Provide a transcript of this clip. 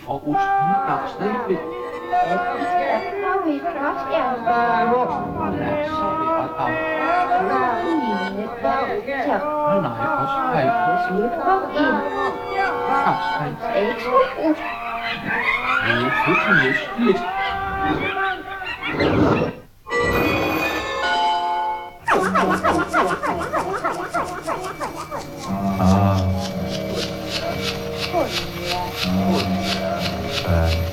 og osten er stadigvæk. Har vi gråstjerne? Ja, så vil jeg af. Mine Nej, også hej. slipper ind. Kapsejl. Ikke ud. Det er fuldstændig lidt. Ah.